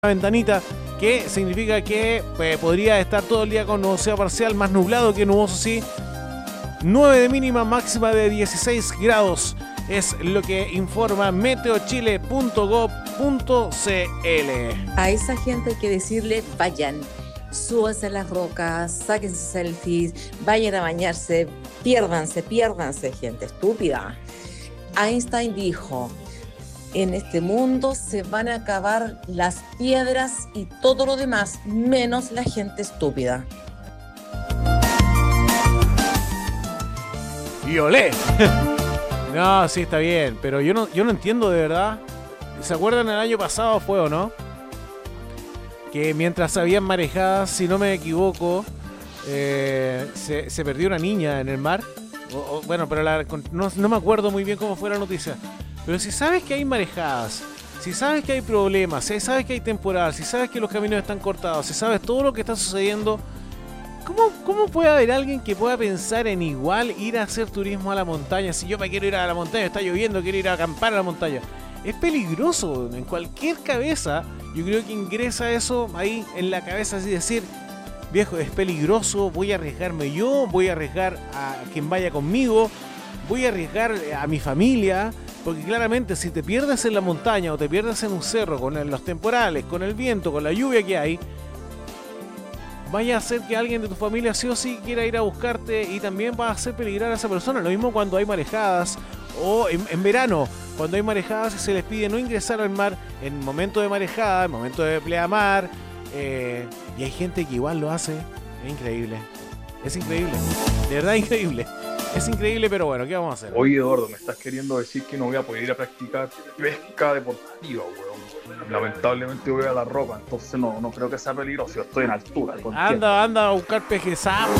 ventanita, que significa que podría estar todo el día con nubosidad parcial, más nublado que nuboso, sí. 9 de mínima, máxima de 16 grados. Es lo que informa meteochile.gov.cl. A esa gente hay que decirle, vayan, súbanse a las rocas, sáquense selfies, vayan a bañarse, piérdanse, gente estúpida. Einstein dijo, en este mundo se van a acabar las piedras y todo lo demás, menos la gente estúpida. ¡Y olé! No, sí, está bien, pero yo no entiendo de verdad. ¿Se acuerdan el año pasado fue o no? Que mientras habían marejadas, si no me equivoco, se perdió una niña en el mar. Bueno, pero no me acuerdo muy bien cómo fue la noticia. Pero si sabes que hay marejadas, si sabes que hay problemas, si sabes que hay temporal, si sabes que los caminos están cortados, si sabes todo lo que está sucediendo, ¿cómo puede haber alguien que pueda pensar en igual ir a hacer turismo a la montaña? Si yo me quiero ir a la montaña, está lloviendo, quiero ir a acampar a la montaña. Es peligroso, en cualquier cabeza, yo creo que ingresa eso ahí en la cabeza, así decir, viejo, es peligroso, voy a arriesgarme yo, voy a arriesgar a quien vaya conmigo, voy a arriesgar a mi familia. Porque claramente si te pierdes en la montaña o te pierdes en un cerro con los temporales, con el viento, con la lluvia que hay, vaya a hacer que alguien de tu familia sí o sí quiera ir a buscarte y también va a hacer peligrar a esa persona. Lo mismo cuando hay marejadas o en verano, cuando hay marejadas se les pide no ingresar al mar en momento de marejada, en momento de pleamar, y hay gente que igual lo hace. Es increíble, de verdad increíble. Es increíble, pero bueno, ¿qué vamos a hacer? Oye, Eduardo, me estás queriendo decir que no voy a poder ir a practicar pesca deportiva, weón. Lamentablemente voy a la roca, entonces no creo que sea peligroso, yo estoy en altura. Anda a buscar pejes sapo.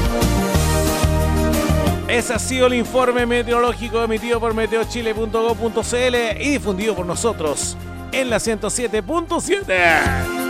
Ese ha sido el informe meteorológico emitido por meteochile.gov.cl y difundido por nosotros en la 107.7.